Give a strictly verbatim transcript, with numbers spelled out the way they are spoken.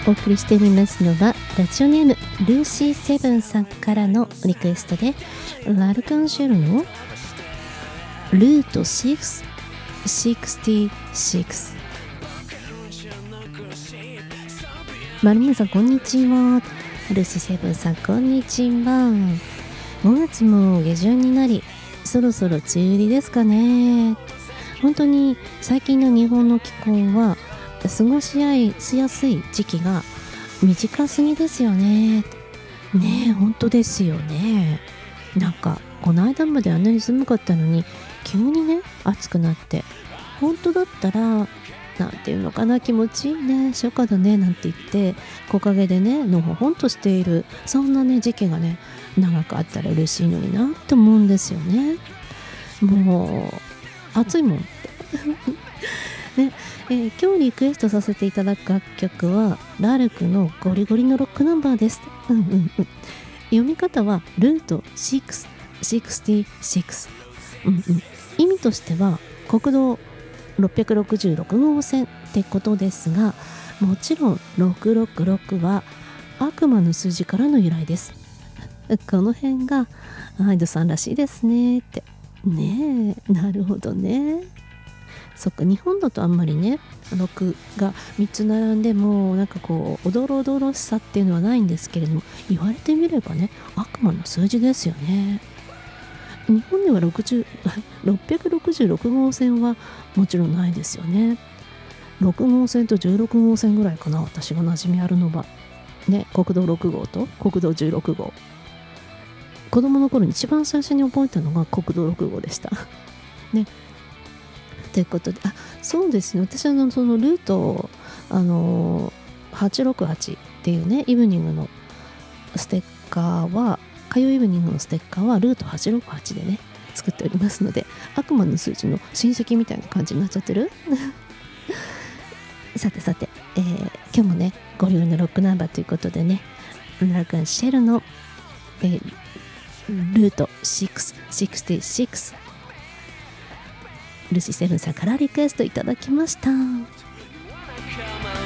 お送りしてみますのはラジオネームルーシーセブンさんからのリクエストで、ラルカンシェルのルートろくろくろく。マルミさんこんにちは。ルーシーセブンさんこんにちは。ごがつも下旬になり、そろそろ梅雨入りですかね。本当に最近の日本の気候は過ごしやすい時期が短すぎですよね。ねえ、本当ですよね。なんかこの間まであんなに寒かったのに急にね暑くなって、本当だったらなんていうのかな、気持ちいいね、初夏だねなんて言って木陰でねのほほんとしている、そんなね時期がね長くあったら嬉しいのになと思うんですよね。もう暑いもんねえー、今日リクエストさせていただく楽曲はラルクのゴリゴリのロックナンバーです。うんうんうん、読み方はルートろくろくろく、うんうん、意味としては国道ろっぴゃくろくじゅうろく号線ってことですが、もちろんろくろくろくは悪魔の数字からの由来です。この辺がアイドさんらしいですねって。ねえ、なるほどね。そっか、日本だとあんまりねろくがみっつ並んでもなんかこうおどろおどろしさっていうのはないんですけれども、言われてみればね悪魔の数字ですよね。日本ではろくじゅう ろっぴゃくろくじゅうろく号線はもちろんないですよね。ろく号線とじゅうろく号線ぐらいかな、私が馴染みあるのはね。国道ろく号と国道じゅうろく号、子供の頃に一番最初に覚えたのが国道ろく号でしたね。ということで、あ、そうですね、私はのそのルートあのはちろくはちっていうねイブニングのステッカーは、火曜イブニングのステッカーはルートはちろくはちでね作っておりますので、悪魔の数字の親戚みたいな感じになっちゃってるさてさて、えー、今日もねゴリゴリのロックナンバーということでね、ラルカンシェルの、えー、ルートろくろくろく、ルシセブンさんからリクエストいただきました。